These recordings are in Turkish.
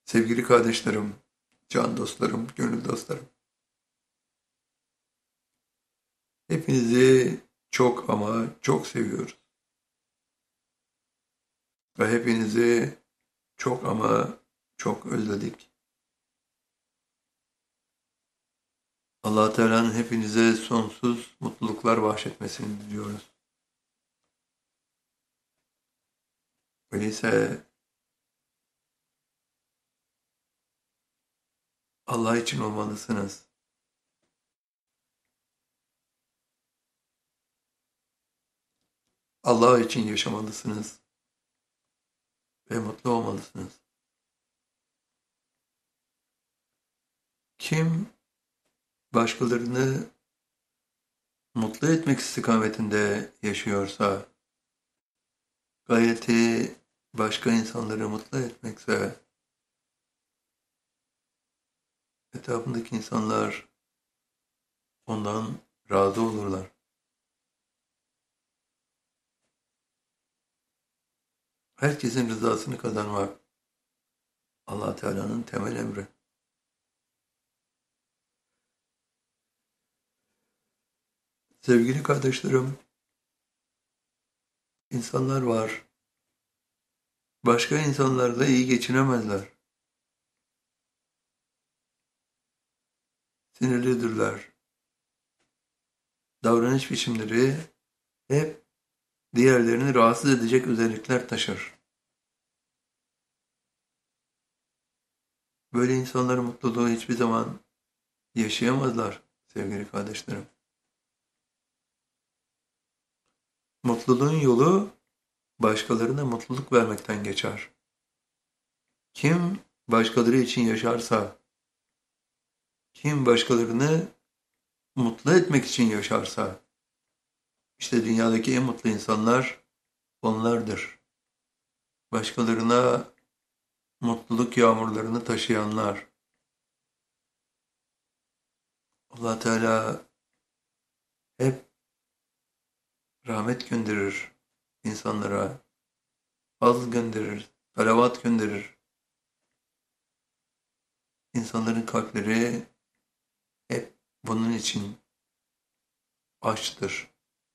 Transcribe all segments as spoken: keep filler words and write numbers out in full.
Sevgili kardeşlerim, can dostlarım, gönül dostlarım. Hepinizi çok ama çok seviyoruz. Ve hepinizi çok ama çok özledik. Allah Teala'nın hepinize sonsuz mutluluklar bahşetmesini diliyoruz. Öyleyse Allah için olmalısınız. Allah için yaşamalısınız ve mutlu olmalısınız. Kim başkalarını mutlu etmek istikametinde yaşıyorsa, gayeti başka insanları mutlu etmekse, etrafındaki insanlar ondan razı olurlar. Herkesin rızasını kazanmak Allah Teala'nın temel emri. Sevgili kardeşlerim, insanlar var. Başka insanlarla iyi geçinemezler. Sinirlidirler. Davranış biçimleri hep diğerlerini rahatsız edecek özellikler taşır. Böyle insanların mutluluğu hiçbir zaman yaşayamazlar sevgili kardeşlerim. Mutluluğun yolu başkalarına mutluluk vermekten geçer. Kim başkaları için yaşarsa, kim başkalarını mutlu etmek için yaşarsa, işte dünyadaki en mutlu insanlar onlardır. Başkalarına mutluluk yağmurlarını taşıyanlar. Allah Teala hep rahmet gönderir insanlara, fazl gönderir, salavat gönderir. İnsanların kalpleri hep bunun için açtır.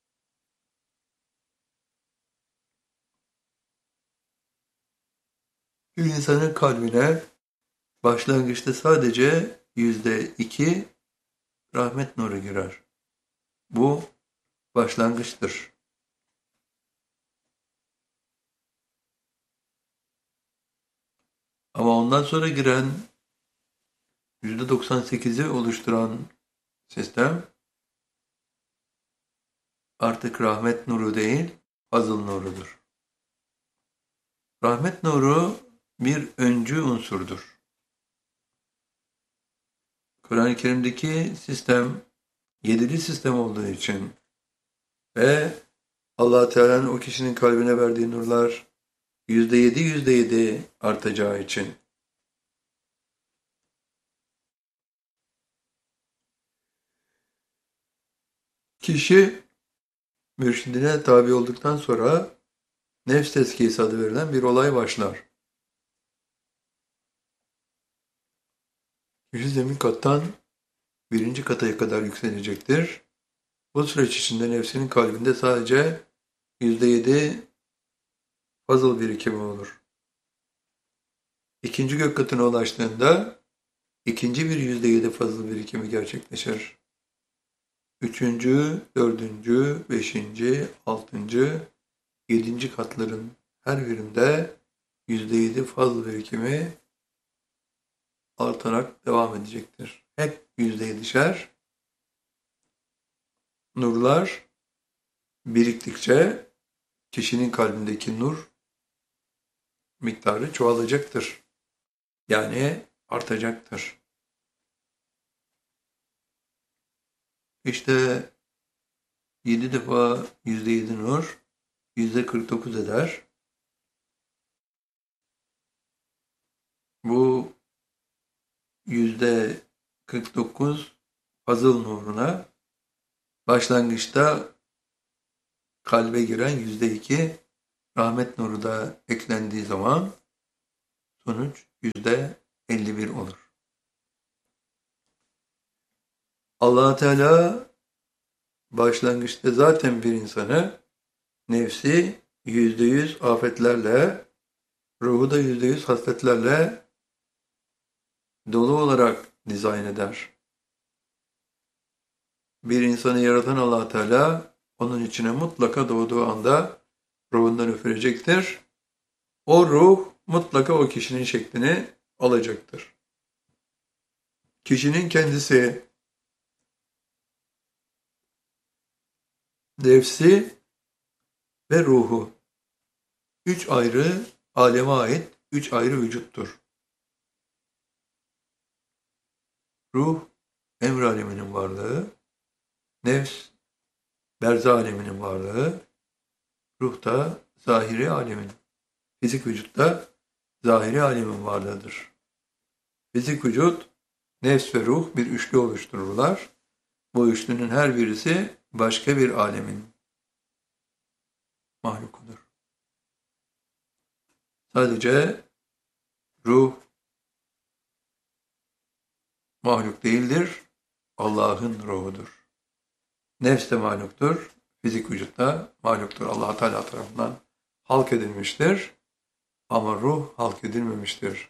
Bir insanın kalbine başlangıçta sadece yüzde iki rahmet nuru girer. Bu başlangıçtır. Ama ondan sonra giren yüzde doksan sekizi oluşturan sistem artık rahmet nuru değil, fazıl nurudur. Rahmet nuru bir öncü unsurdur. Kur'an-ı Kerim'deki sistem yedili sistem olduğu için ve Allah Teala'nın o kişinin kalbine verdiği nurlar yüzde yedi yüzde yedi artacağı için kişi mürşidine tabi olduktan sonra nefs tezkiyesi adı verilen bir olay başlar. Kişi zemin kattan birinci kataya kadar yükselecektir. Bu süreç içinde nefsinin kalbinde sadece yüzde yedi fazıl birikimi olur. İkinci gök katına ulaştığında ikinci bir yüzde yedi fazıl birikimi gerçekleşir. Üçüncü, dördüncü, beşinci, altıncı, yedinci katların her birinde yüzde yedi fazıl birikimi artarak devam edecektir. Hep yüzde yedişer nurlar biriktikçe kişinin kalbindeki nur miktarı çoğalacaktır. Yani artacaktır. İşte yedi defa yüzde yedi nur yüzde kırk dokuz eder. Bu yüzde kırk dokuz fazıl nuruna başlangıçta kalbe giren yüzde iki rahmet nuru da eklendiği zaman sonuç yüzde elli bir olur. Allah Teala başlangıçta zaten bir insanı nefsi yüzde yüz afetlerle, ruhu da yüzde yüz hasletlerle dolu olarak dizayn eder. Bir insanı yaratan Allah Teala onun içine mutlaka doğduğu anda ruhundan üfürecektir. O ruh mutlaka o kişinin şeklini alacaktır. Kişinin kendisi, nefsi ve ruhu üç ayrı aleme ait üç ayrı vücuttur. Ruh emr aleminin varlığı, nefs berzah aleminin varlığı, ruh da zahiri alemin, fizik vücutta zahiri alemin varlığıdır. Fizik vücut, nefs ve ruh bir üçlü oluştururlar. Bu üçlünün her birisi başka bir alemin mahlukudur. Sadece ruh mahluk değildir, Allah'ın ruhudur. Nefs de mahluktur, fizik vücutta mahluktur. Allah Teala tarafından halk edilmiştir ama ruh halk edilmemiştir.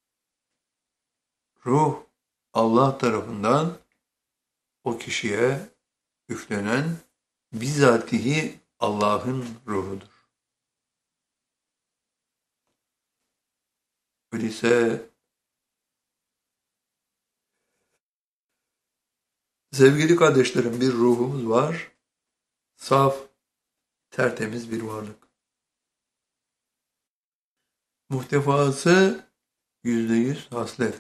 Ruh Allah tarafından o kişiye üflenen bizatihi Allah'ın ruhudur. Öyleyse sevgili kardeşlerim, bir ruhumuz var, saf, tertemiz bir varlık. Muhtevası yüzde yüz haslet.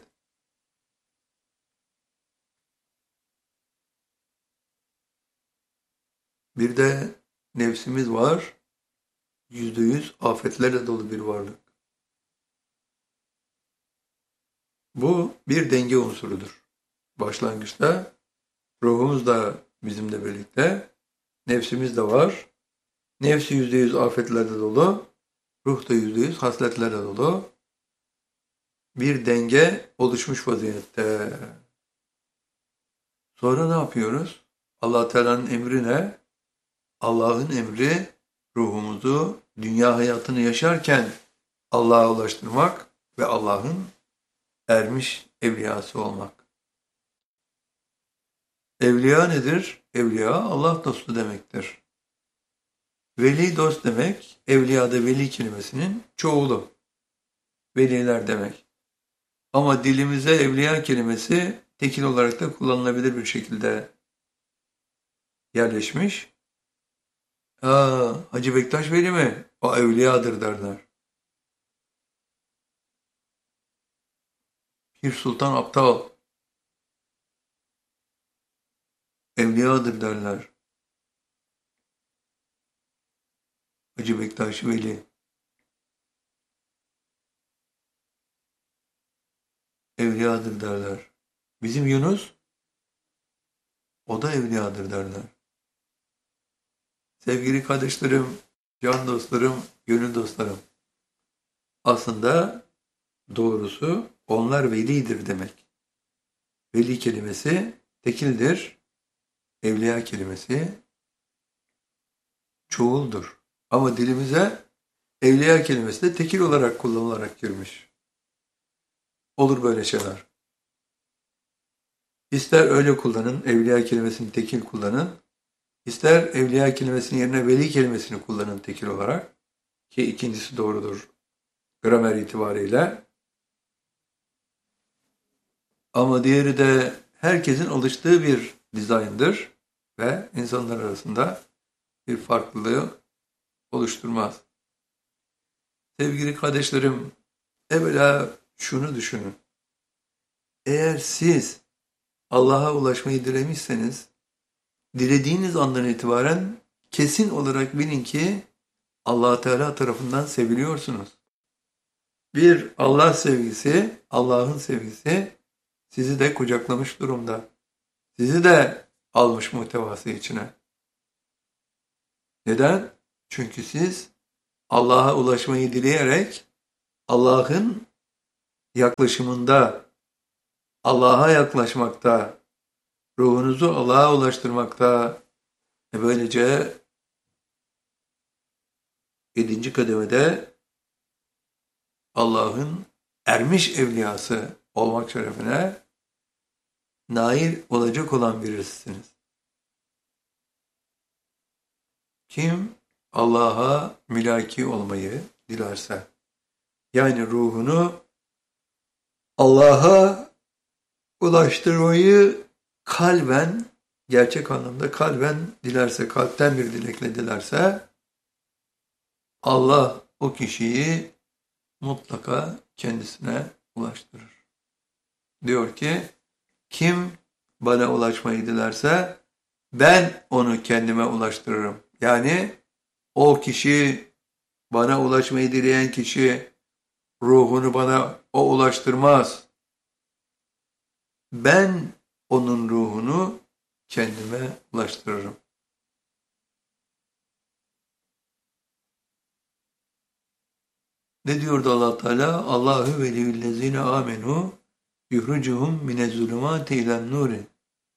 Bir de nefsimiz var, yüzde yüz afetlerle dolu bir varlık. Bu bir denge unsurudur. Başlangıçta ruhumuz da bizimle birlikte, nefsimiz de var. Nefsi yüzde yüz afetlerle dolu, ruh da yüzde yüz hasletlerle dolu. Bir denge oluşmuş vaziyette. Sonra ne yapıyoruz? Allah Teala'nın emri ne? Allah'ın emri ruhumuzu dünya hayatını yaşarken Allah'a ulaştırmak ve Allah'ın ermiş evliyası olmak. Evliya nedir? Evliya Allah dostu demektir. Veli dost demek, evliyada veli kelimesinin çoğulu. Veliler demek. Ama dilimize evliya kelimesi tekil olarak da kullanılabilir bir şekilde yerleşmiş. Aa, Hacı Bektaş Veli mi? O evliyadır derler. Pir Sultan Abdal evliyadır derler. Hacı Bektaş Veli evliyadır derler. Bizim Yunus, o da evliyadır derler. Sevgili kardeşlerim, can dostlarım, gönül dostlarım. Aslında doğrusu onlar velidir demek. Veli kelimesi tekildir. Evliya kelimesi çoğuldur. Ama dilimize evliya kelimesi de tekil olarak kullanılarak girmiş. Olur böyle şeyler. İster öyle kullanın, evliya kelimesini tekil kullanın. İster evliya kelimesinin yerine veli kelimesini kullanın tekil olarak. Ki ikincisi doğrudur gramer itibariyle. Ama diğeri de herkesin alıştığı bir dizayndır ve insanlar arasında bir farklılığı oluşturmaz. Sevgili kardeşlerim, evvela şunu düşünün. Eğer siz Allah'a ulaşmayı dilemişseniz, dilediğiniz andan itibaren kesin olarak bilin ki Allah Teala tarafından seviliyorsunuz. Bir Allah sevgisi, Allah'ın sevgisi sizi de kucaklamış durumda. Sizi de almış muhtevası içine. Neden? Çünkü siz Allah'a ulaşmayı dileyerek Allah'ın yaklaşımında, Allah'a yaklaşmakta, ruhunuzu Allah'a ulaştırmakta, e böylece yedinci kademede Allah'ın ermiş evliyası olmak şerefine nail olacak olan birisiniz. Kim Allah'a mülaki olmayı dilerse, yani ruhunu Allah'a ulaştırmayı kalben, gerçek anlamda kalben dilerse, kalpten bir dilekle dilerse, Allah o kişiyi mutlaka kendisine ulaştırır. Diyor ki, kim bana ulaşmayı dilerse, ben onu kendime ulaştırırım. Yani o kişi, bana ulaşmayı dileyen kişi, ruhunu bana o ulaştırmaz. Ben onun ruhunu kendime ulaştırırım. Ne diyordu Allah Teala? Allahu veliyyüllezine amenu yuhricuhum minezzulumati ilen nuri.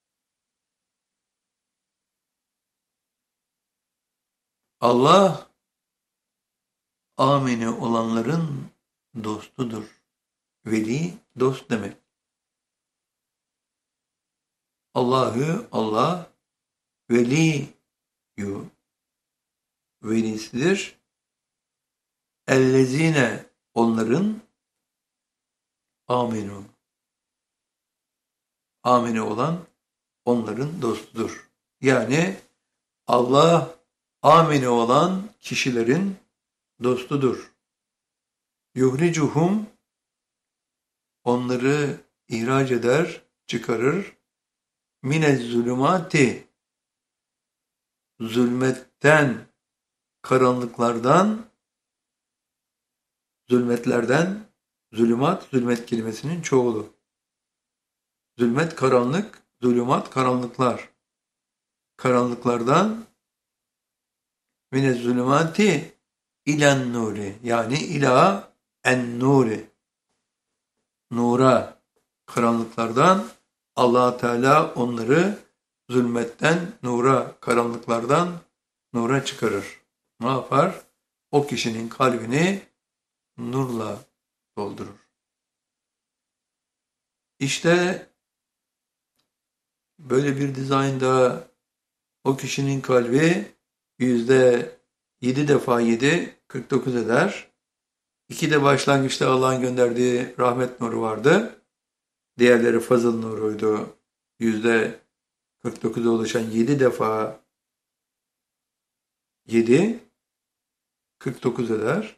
Allah ameni olanların dostudur. Veli, dost demek. Allahü, Allah, veliyyü, velisidir. Ellezine, onların, amenu, ameni olan onların dostudur. Yani Allah ameni olan kişilerin dostudur. Yuhricuhum, onları ihraç eder, çıkarır. Minezzulumati, zulmetten, karanlıklardan, zulmetlerden, zulümat, zulmet kelimesinin çoğulu. Zulmet, karanlık, zulümat, karanlıklar. Karanlıklardan, minezzulumati ilen nuri, yani ila en nuri, nura, karanlıklardan Allah Teala onları zulmetten nura, karanlıklardan nura çıkarır. Ne yapar? O kişinin kalbini nurla doldurur. İşte böyle bir dizaynda o kişinin kalbi yüzde yedi defa yedi, kırk dokuz eder. İki de başlangıçta Allah'ın gönderdiği rahmet nuru vardı. Diğerleri fazıl nuruydu. Yüzde kırk dokuza ulaşan yedi defa yedi, kırk dokuz eder.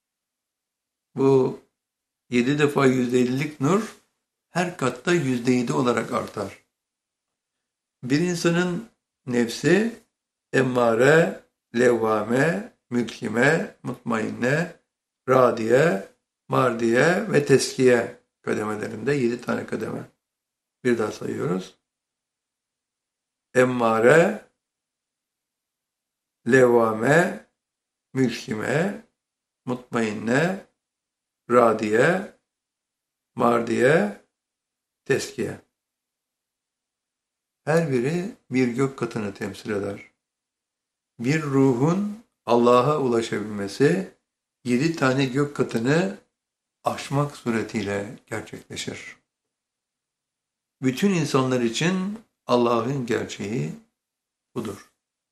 Bu yedi defa yüzde ellilik nur her katta yüzde yedi olarak artar. Bir insanın nefsi emmare, levvame, mülkime, mutmainne, radiye, mardiye ve teskiye kademelerinde yedi tane kademe. Bir daha sayıyoruz. Emmare, levvame, mülkime, mutmainne, radiye, mardiye, teskiye. Her biri bir gök katını temsil eder. Bir ruhun Allah'a ulaşabilmesi yedi tane gök katını aşmak suretiyle gerçekleşir. Bütün insanlar için Allah'ın gerçeği budur.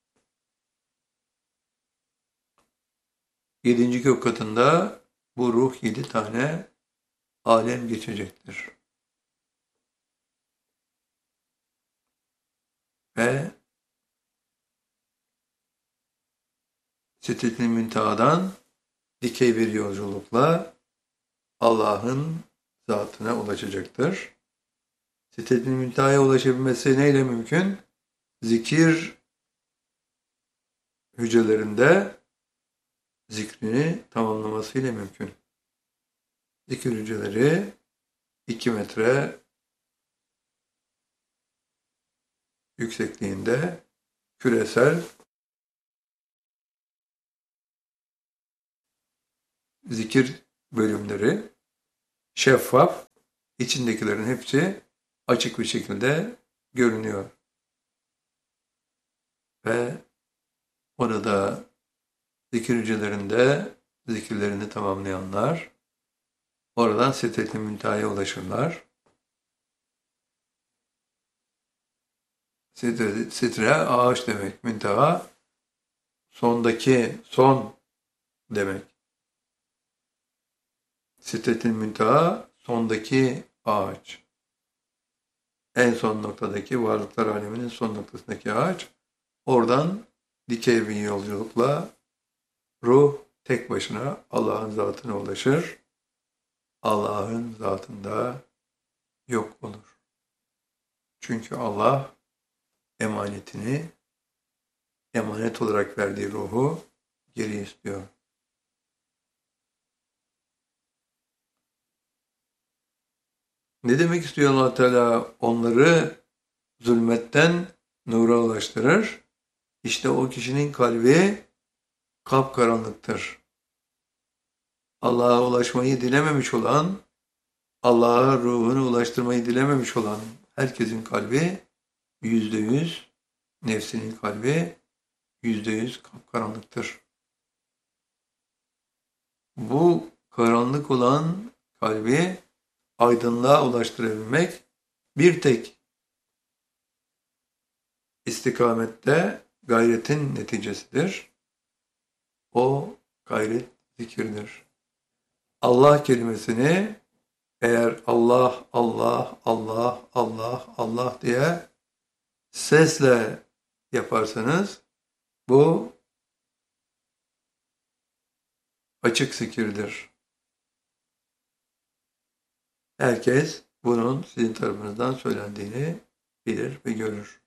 Yedinci gök katında bu ruh yedi tane alem geçecektir. Ve Sidret-i Münteha'dan dikey bir yolculukla Allah'ın zatına ulaşacaktır. Sidret-i Münteha'ya ulaşabilmesi neyle mümkün? Zikir hücrelerinde zikrini tamamlamasıyla mümkün. Zikir hücreleri iki metre yüksekliğinde küresel zikir bölümleri şeffaf, içindekilerin hepsi açık bir şekilde görünüyor. Ve orada zikircilerinde zikirlerini tamamlayanlar oradan Sidret-i Münteha'ya ulaşırlar. Sidre, sidre ağaç demek. Münteha sondaki son demek. Sidret-i Münteha sondaki ağaç. En son noktadaki varlıklar aleminin son noktasındaki ağaç. Oradan dikey bir yolculukla ruh tek başına Allah'ın zatına ulaşır. Allah'ın zatında yok olur. Çünkü Allah emanetini, emanet olarak verdiği ruhu geri istiyor. Ne demek istiyor Allah Teala? Onları zulmetten nura ulaştırır. İşte o kişinin kalbi kapkaranlıktır. Allah'a ulaşmayı dilememiş olan, Allah'a ruhunu ulaştırmayı dilememiş olan herkesin kalbi yüzde yüz, nefsinin kalbi yüzde yüz kapkaranlıktır. Bu karanlık olan kalbi aydınlığa ulaştırabilmek bir tek istikamette gayretin neticesidir. O gayret zikirdir. Allah kelimesini eğer Allah, Allah, Allah, Allah, Allah diye sesle yaparsanız bu açık zikirdir. Herkes bunun sizin tarafınızdan söylendiğini bilir ve görür.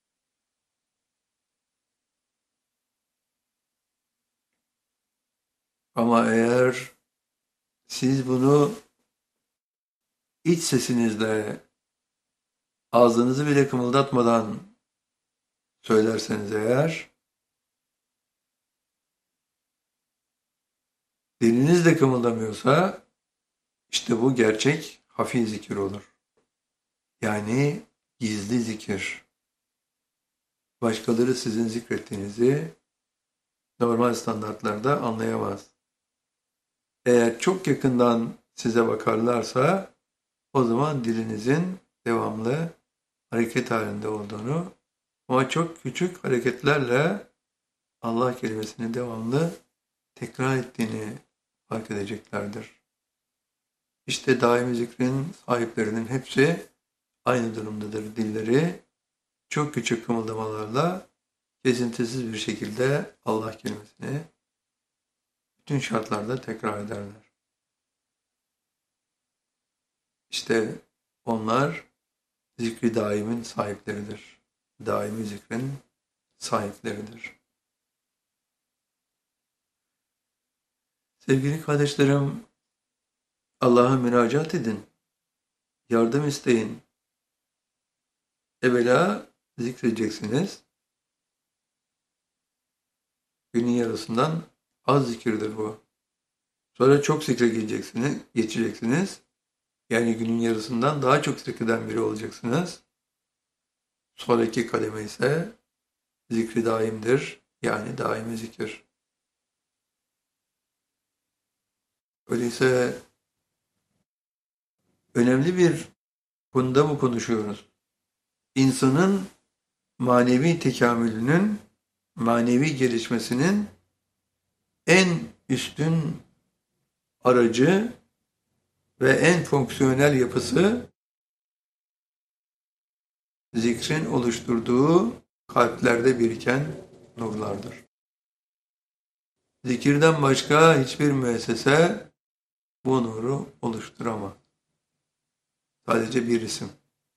Ama eğer siz bunu iç sesinizle ağzınızı bile kımıldatmadan söylerseniz eğer, diliniz de kımıldamıyorsa işte bu gerçek hafi zikir olur. Yani gizli zikir. Başkaları sizin zikrettiğinizi normal standartlarda anlayamaz. Eğer çok yakından size bakarlarsa o zaman dilinizin devamlı hareket halinde olduğunu ama çok küçük hareketlerle Allah kelimesini devamlı tekrar ettiğini fark edeceklerdir. İşte daimi zikrin sahiplerinin hepsi aynı durumdadır. Dilleri çok küçük kımıldamalarla kesintisiz bir şekilde Allah kelimesini bütün şartlarda tekrar ederler. İşte onlar zikri daimin sahipleridir. Daimi zikrin sahipleridir. Sevgili kardeşlerim, Allah'a müracaat edin. Yardım isteyin. Evvela zikredeceksiniz. Günün yarısından az zikirdir bu. Sonra çok zikre geleceksiniz, geçeceksiniz. Yani günün yarısından daha çok zikreden biri olacaksınız. Sonraki kademe ise zikri daimdir. Yani daimi zikir. Öyleyse önemli bir konuda mı konuşuyoruz? İnsanın manevi tekamülünün, manevi gelişmesinin en üstün aracı ve en fonksiyonel yapısı zikrin oluşturduğu kalplerde biriken nurlardır. Zikirden başka hiçbir müessese bu nuru oluşturamaz. Sadece bir isim.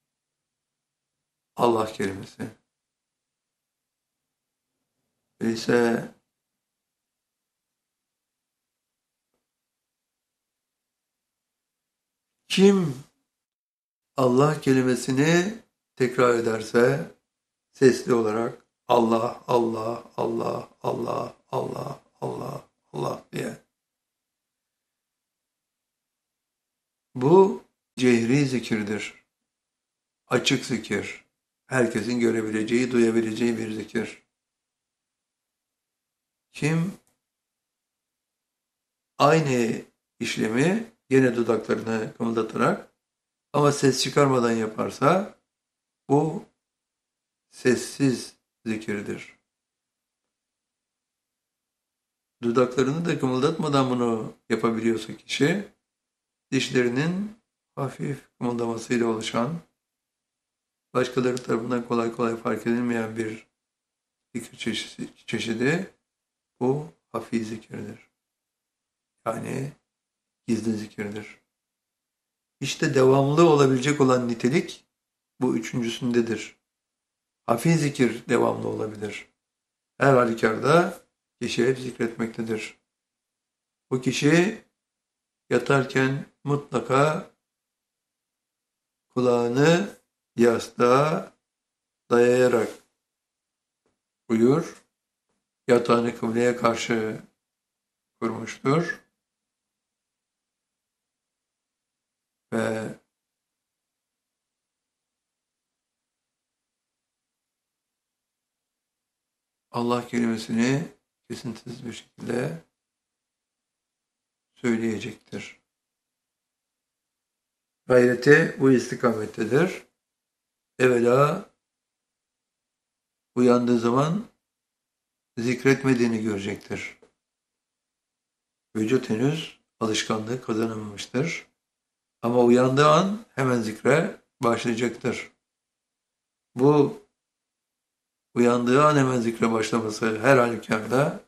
Allah kelimesi. Öyleyse kim Allah kelimesini tekrar ederse sesli olarak Allah, Allah, Allah, Allah, Allah, Allah, Allah diye Bu cehri zikirdir. Açık zikir. Herkesin görebileceği, duyabileceği bir zikir. Kim aynı işlemi gene dudaklarını kımıldatarak ama ses çıkarmadan yaparsa bu sessiz zikirdir. Dudaklarını da kımıldatmadan bunu yapabiliyorsa kişi, dişlerinin hafif kımıldamasıyla oluşan, başkaları tarafından kolay kolay fark edilmeyen bir zikir çeşidi, çeşidi bu hafif zikirdir. Yani gizli zikirdir. İşte devamlı olabilecek olan nitelik bu üçüncüsündedir. Hafif zikir devamlı olabilir. Her halükarda kişi hep zikretmektedir. Bu kişi yatarken mutlaka kulağını yastığa dayayarak uyur. Yatağını kıbleye karşı kurmuştur. Ve Allah kelimesini kesintisiz bir şekilde söyleyecektir. Gayreti bu istikamettedir. Evvela uyandığı zaman zikretmediğini görecektir. Vücut henüz alışkanlığı kazanamamıştır. Ama uyandığı an hemen zikre başlayacaktır. Bu uyandığı an hemen zikre başlaması her halükarda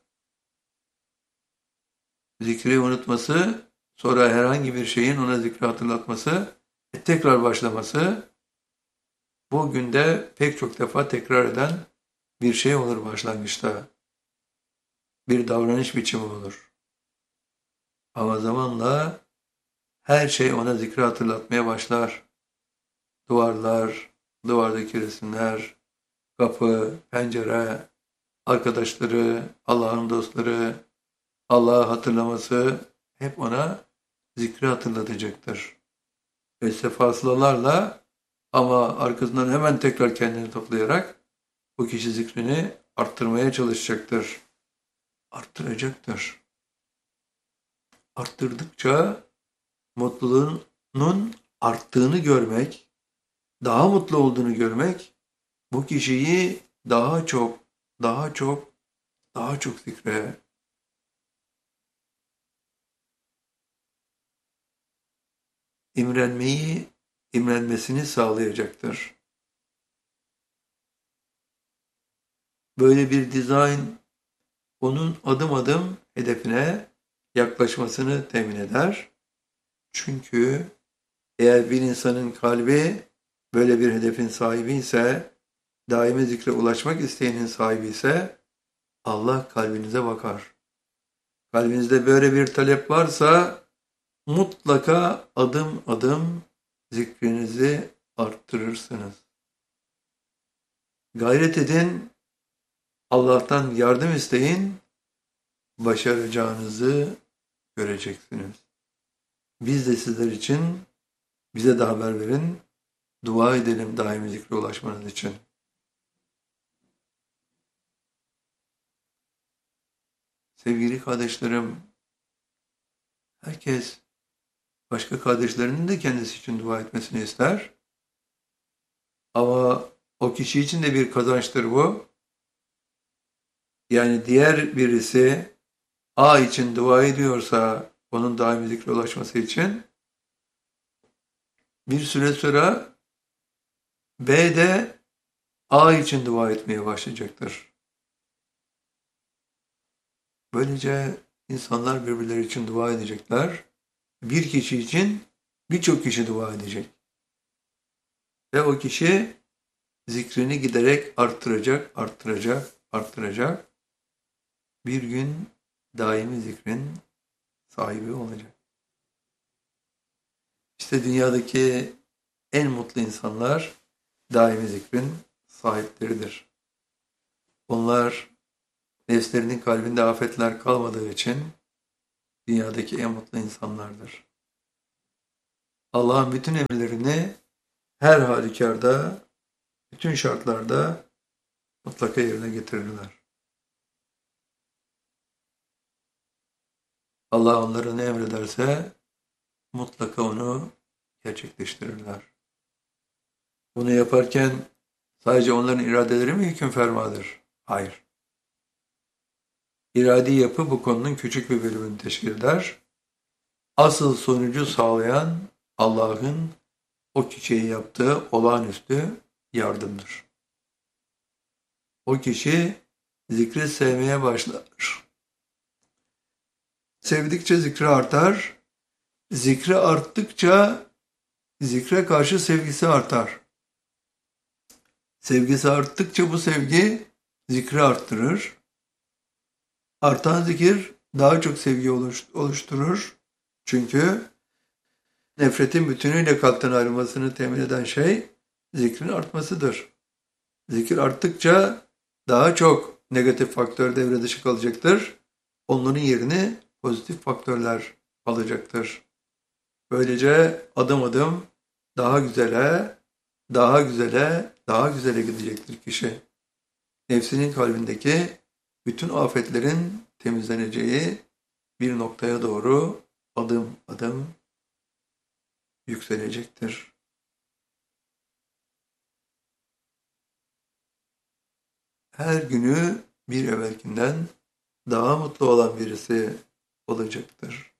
zikri unutması, sonra herhangi bir şeyin ona zikri hatırlatması, tekrar başlaması bu günde pek çok defa tekrar eden bir şey olur başlangıçta. Bir davranış biçimi olur. Ama zamanla her şey ona zikri hatırlatmaya başlar. Duvarlar, duvardaki resimler, kapı, pencere, arkadaşları, Allah'ın dostları, Allah'ı hatırlaması hep ona zikri hatırlatacaktır. Ve sefasılalarla ama arkasından hemen tekrar kendini toplayarak bu kişi zikrini arttırmaya çalışacaktır. Arttıracaktır. Arttırdıkça mutluluğunun arttığını görmek, daha mutlu olduğunu görmek bu kişiyi daha çok, daha çok, daha çok zikre, imrenmeyi, imrenmesini sağlayacaktır. Böyle bir dizayn onun adım adım hedefine yaklaşmasını temin eder. Çünkü eğer bir insanın kalbi böyle bir hedefin sahibi ise, daimi zikre ulaşmak isteyenin sahibi ise Allah kalbinize bakar. Kalbinizde böyle bir talep varsa mutlaka adım adım zikrinizi arttırırsınız. Gayret edin, Allah'tan yardım isteyin, başaracağınızı göreceksiniz. Biz de sizler için bize de haber verin, dua edelim daimi zikre ulaşmanız için. Sevgili kardeşlerim, herkes başka kardeşlerinin de kendisi için dua etmesini ister. Ama o kişi için de bir kazançtır bu. Yani diğer birisi A için dua ediyorsa onun daimi zikre ulaşması için bir süre sonra B de A için dua etmeye başlayacaktır. Böylece insanlar birbirleri için dua edecekler. Bir kişi için birçok kişi dua edecek. Ve o kişi zikrini giderek arttıracak, arttıracak, arttıracak. Bir gün daimi zikrin sahibi olacak. İşte dünyadaki en mutlu insanlar daimi zikrin sahipleridir. Onlar nefslerinin kalbinde afetler kalmadığı için dünyadaki en mutlu insanlardır. Allah'ın bütün emirlerini her halükarda, bütün şartlarda mutlaka yerine getirirler. Allah onlara ne emrederse mutlaka onu gerçekleştirirler. Bunu yaparken sadece onların iradeleri mi hüküm fermadır? Hayır. İradi yapı bu konunun küçük bir bölümünü teşkil eder. Asıl sonucu sağlayan Allah'ın o kişiye yaptığı olağanüstü yardımdır. O kişi zikri sevmeye başlar. Sevdikçe zikri artar. Zikri arttıkça zikre karşı sevgisi artar. Sevgisi arttıkça bu sevgi zikri arttırır. Artan zikir daha çok sevgi oluşturur. Çünkü nefretin bütünüyle kalpten ayrılmasını temin eden şey zikrin artmasıdır. Zikir arttıkça daha çok negatif faktör devre dışı kalacaktır. Onların yerini pozitif faktörler alacaktır. Böylece adım adım daha güzele, daha güzele, daha güzele gidecektir kişi. Nefsinin kalbindeki bütün afetlerin temizleneceği bir noktaya doğru adım adım yükselecektir. Her günü bir evvelkinden daha mutlu olan birisi olacaktır.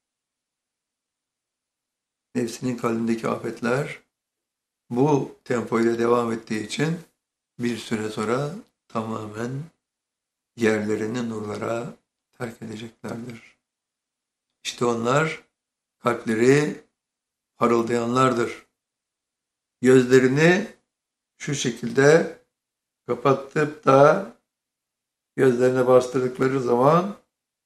Nefsinin kalbindeki afetler bu tempoyla devam ettiği için bir süre sonra tamamen yerlerini nurlara terk edeceklerdir. İşte onlar kalpleri parıldayanlardır. Gözlerini şu şekilde kapatıp da gözlerine bastırdıkları zaman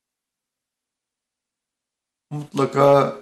mutlaka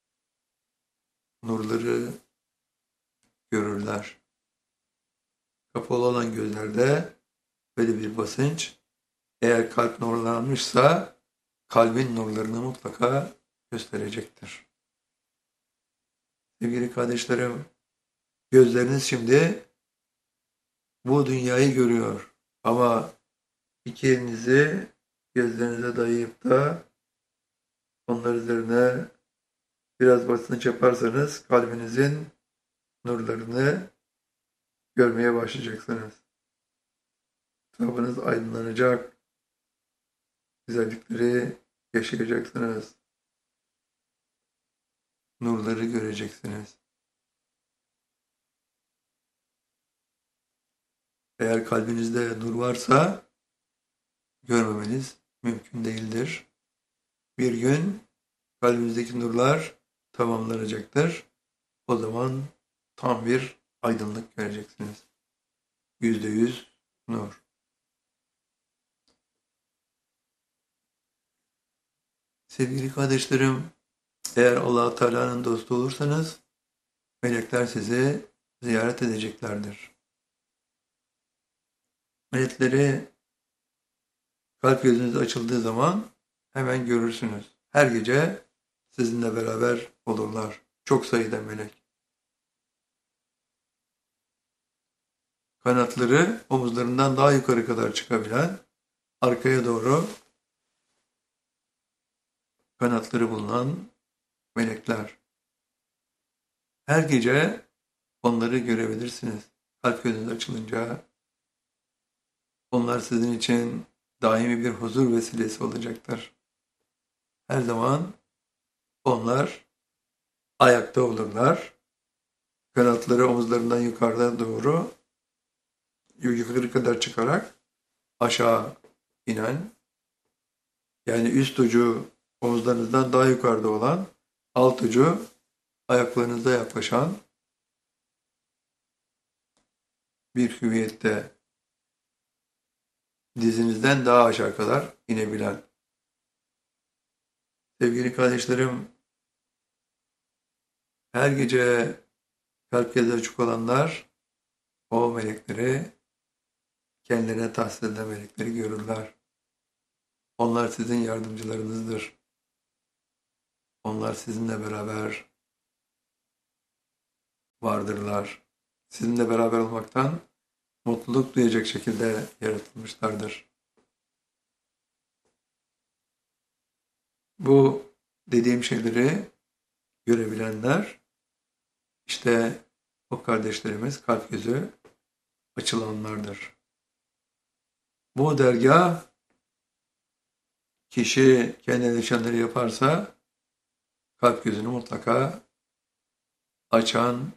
nurları görürler. Kapalı olan gözlerde böyle bir basınç, eğer kalp nurlanmışsa kalbin nurlarını mutlaka gösterecektir. Sevgili kardeşlerim, gözleriniz şimdi bu dünyayı görüyor ama iki elinizi gözlerinize dayayıp da onlar üzerine biraz basınç yaparsanız kalbinizin nurlarını görmeye başlayacaksınız. Etrafınız aydınlanacak, güzellikleri yaşayacaksınız, nurları göreceksiniz. Eğer kalbinizde nur varsa görmemeniz mümkün değildir. Bir gün kalbinizdeki nurlar tamamlanacaktır. O zaman tam bir aydınlık göreceksiniz. Yüzde yüz nur. Sevgili kardeşlerim, eğer Allah-u Teala'nın dostu olursanız melekler sizi ziyaret edeceklerdir. Melekleri kalp gözünüz açıldığı zaman hemen görürsünüz. Her gece sizinle beraber olurlar. Çok sayıda melek. Kanatları omuzlarından daha yukarı kadar çıkabilen, arkaya doğru kanatları bulunan melekler. Her gece onları görebilirsiniz. Kalp gözünüz açılınca onlar sizin için daimi bir huzur vesilesi olacaktır. Her zaman onlar ayakta olurlar. Kanatları omuzlarından yukarıda doğru yukarı kadar çıkarak aşağı inen, yani üst ucu omuzlarınızdan daha yukarıda olan, alt ucu ayaklarınıza yaklaşan bir hüviyette dizinizden daha aşağı kadar inebilen. Sevgili kardeşlerim, her gece kalp gözü açık olanlar o melekleri, kendilerine tahsis edilen melekleri görürler. Onlar sizin yardımcılarınızdır. Onlar sizinle beraber vardırlar. Sizinle beraber olmaktan mutluluk duyacak şekilde yaratılmışlardır. Bu dediğim şeyleri görebilenler işte o kardeşlerimiz kalp gözü açılanlardır. Bu dergah kişi kendi nişanları yaparsa kalp gözünü mutlaka açan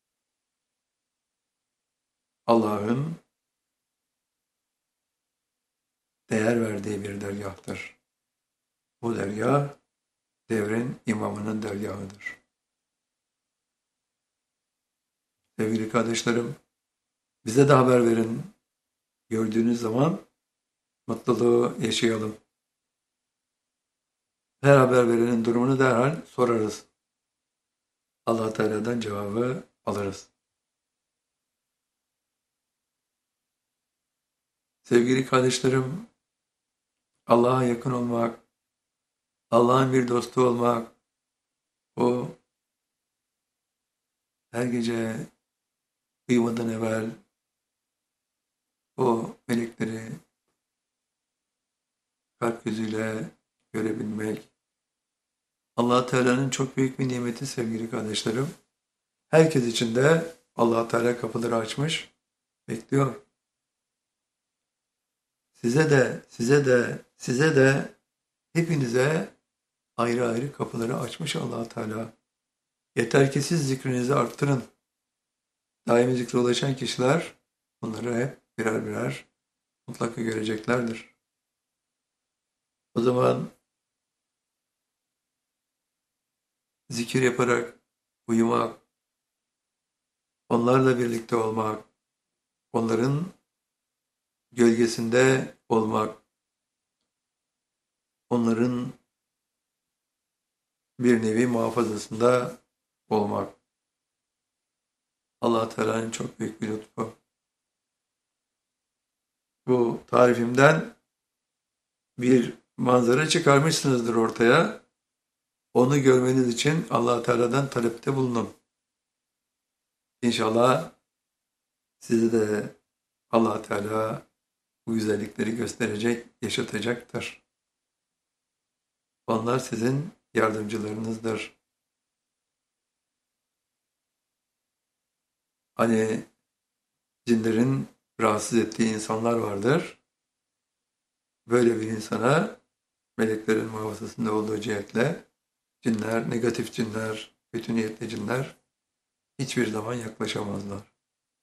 Allah'ın değer verdiği bir dergahtır. Bu dergah devrin imamının dergahıdır. Sevgili kardeşlerim, bize de haber verin. Gördüğünüz zaman mutluluğu yaşayalım. Her haber verenin durumunu derhal sorarız. Allah Teala'dan cevabı alırız. Sevgili kardeşlerim, Allah'a yakın olmak, Allah'ın bir dostu olmak, o her gece uyumadan evvel o melekleri kalp gözüyle görebilmek, Allah Teala'nın çok büyük bir nimeti sevgili kardeşlerim. Herkes için de Allah Teala kapıları açmış, bekliyor. Size de, size de, size de, hepinize ayrı ayrı kapıları açmış Allah Teala. Yeter ki siz zikrinizi arttırın. Daimi zikre ulaşan kişiler bunları hep birer birer mutlaka göreceklerdir. O zaman zikir yaparak uyumak, onlarla birlikte olmak, onların gölgesinde olmak, onların bir nevi muhafazasında olmak. Allah Teala'nın çok büyük bir lütfu. Bu tarifimden bir manzara çıkarmışsınızdır ortaya. Onu görmeniz için Allah Teala'dan talepte bulunun. İnşallah sizi de Allah Teala bu güzellikleri gösterecek, yaşatacaktır. Onlar sizin yardımcılarınızdır. Hani cinlerin rahatsız ettiği insanlar vardır. Böyle bir insana meleklerin muhafazasında olduğu cihetle cinler, negatif cinler, kötü niyetli cinler hiçbir zaman yaklaşamazlar.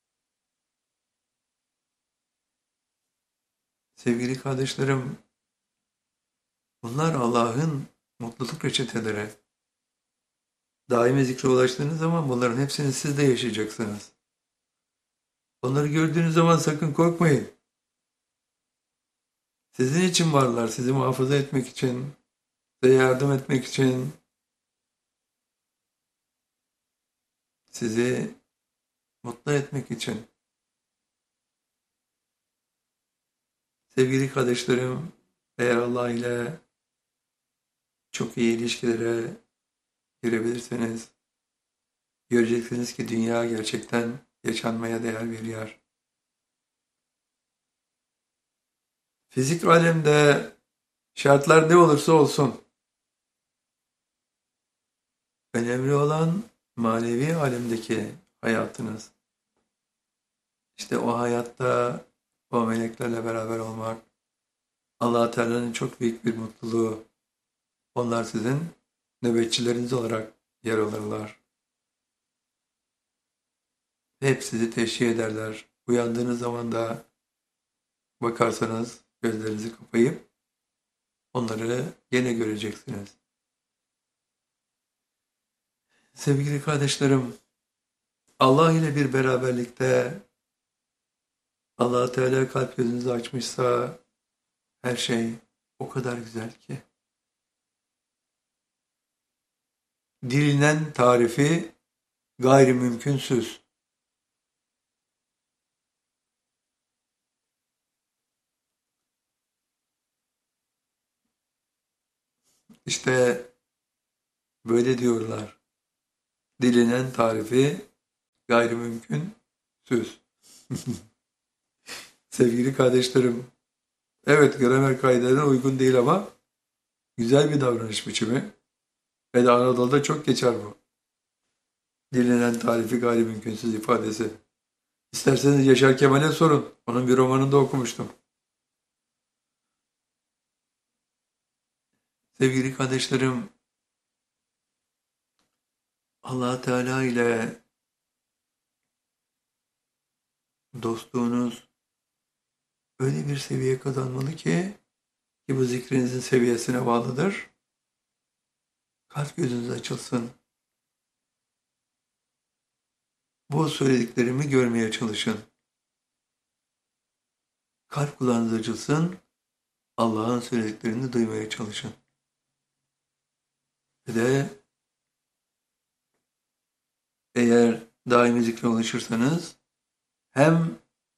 Sevgili kardeşlerim, bunlar Allah'ın mutluluk reçeteleri. Daimi zikre ulaştığınız zaman bunların hepsini siz de yaşayacaksınız. Onları gördüğünüz zaman sakın korkmayın. Sizin için varlar, sizi muhafaza etmek için, size yardım etmek için, sizi mutlu etmek için. Sevgili kardeşlerim, eğer Allah ile çok iyi ilişkilere girebilirseniz, göreceksiniz ki dünya gerçekten yaşanmaya değer bir yer. Fizik alemde şartlar ne olursa olsun, önemli olan manevi alemdeki hayatınız. İşte o hayatta o meleklerle beraber olmak, Allah Teala'nın çok büyük bir mutluluğu. Onlar sizin nöbetçileriniz olarak yer alırlar. Hep sizi teşhir ederler. Uyandığınız zaman da bakarsanız gözlerinizi kapayıp onları gene göreceksiniz. Sevgili kardeşlerim, Allah ile bir beraberlikte Allah Teala kalp gözünüzü açmışsa her şey o kadar güzel ki. Dilinen tarifi gayrimümkünsüz. İşte böyle diyorlar. Dilinen tarifi gayrimümkün söz. Sevgili kardeşlerim, evet gramer kaidelerine uygun değil ama güzel bir davranış biçimi ve de Anadolu'da çok geçer bu. Dilenen tarifi gayrimümkünsüz ifadesi. İsterseniz Yaşar Kemal'e sorun. Onun bir romanında okumuştum. Sevgili kardeşlerim, Allah Teala ile dostluğunuz öyle bir seviye kazanmalı ki, ki bu zikrinizin seviyesine bağlıdır. Kalp gözünüz açılsın. Bu söylediklerimi görmeye çalışın. Kalp kulağınız açılsın. Allah'ın söylediklerini duymaya çalışın. Ve de eğer daimi zikre ulaşırsanız hem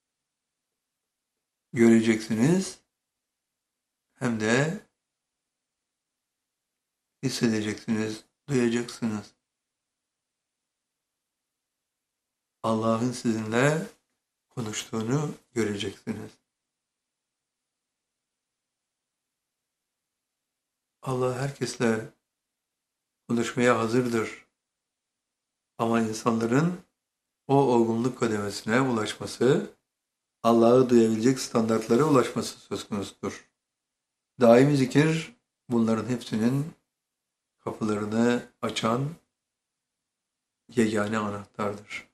göreceksiniz hem de hissedeceksiniz, duyacaksınız. Allah'ın sizinle konuştuğunu göreceksiniz. Allah herkesle konuşmaya hazırdır. Ama insanların o olgunluk kademesine ulaşması, Allah'ı duyabilecek standartlara ulaşması söz konusudur. Daimi zikir bunların hepsinin kapılarını açan yegane anahtardır.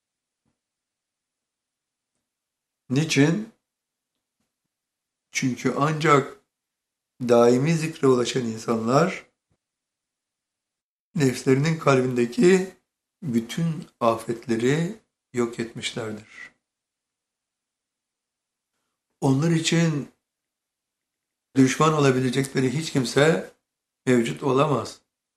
Niçin? Çünkü ancak daimi zikre ulaşan insanlar nefslerinin kalbindeki bütün afetleri yok etmişlerdir. Onlar için düşman olabilecekleri hiç kimse mevcut olamaz.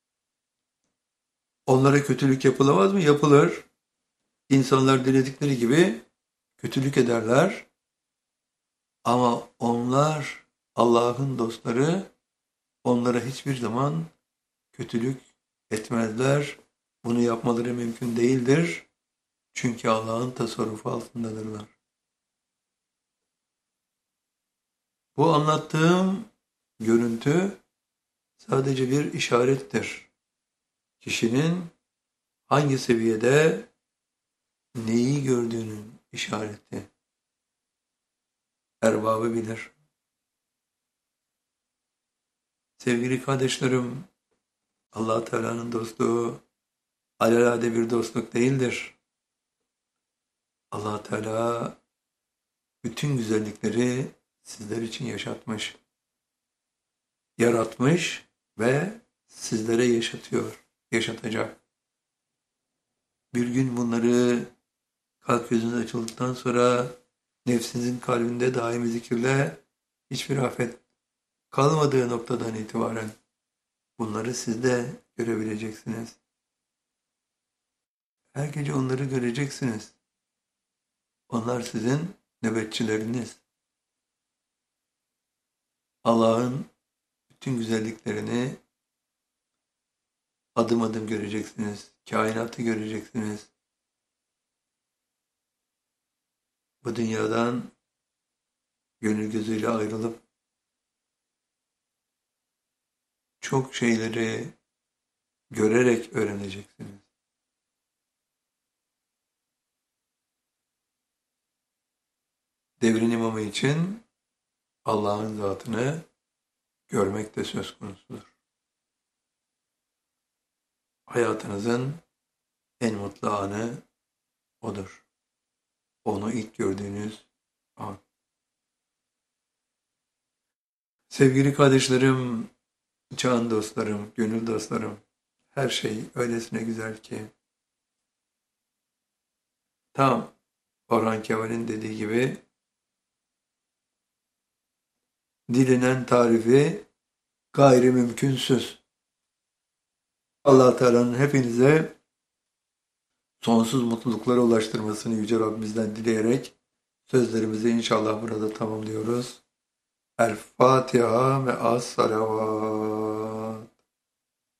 Onlara kötülük yapılamaz mı? Yapılır. İnsanlar diledikleri gibi kötülük ederler. Ama onlar, Allah'ın dostları, onlara hiçbir zaman kötülük etmezler. Bunu yapmaları mümkün değildir. Çünkü Allah'ın tasarrufu altındadırlar. Bu anlattığım görüntü sadece bir işarettir. Kişinin hangi seviyede neyi gördüğünün işareti. Erbabı bilir. Sevgili kardeşlerim, Allah Teala'nın dostluğu alelade bir dostluk değildir. Allah Teala bütün güzellikleri sizler için yaşatmış, yaratmış ve sizlere yaşatıyor, yaşatacak. Bir gün bunları kalp gözünüz açıldıktan sonra nefsinizin kalbinde daimi zikirle hiçbir afet kalmadığı noktadan itibaren bunları siz de görebileceksiniz. Her gece onları göreceksiniz. Onlar sizin nöbetçileriniz. Allah'ın bütün güzelliklerini adım adım göreceksiniz. Kainatı göreceksiniz. Bu dünyadan gönül gözüyle ayrılıp çok şeyleri görerek öğreneceksiniz. Devrin imamı için Allah'ın zatını görmek de söz konusudur. Hayatınızın en mutlu anı odur. Onu ilk gördüğünüz an. Sevgili kardeşlerim, can dostlarım, gönül dostlarım, her şey öylesine güzel ki. Tam Orhan Kemal'in dediği gibi dilenen tarifi gayrimümkünsüz. Allah Teala'nın hepinize sonsuz mutluluklara ulaştırmasını Yüce Rabbimizden dileyerek sözlerimizi inşallah burada tamamlıyoruz. El Fatiha ve as salavat.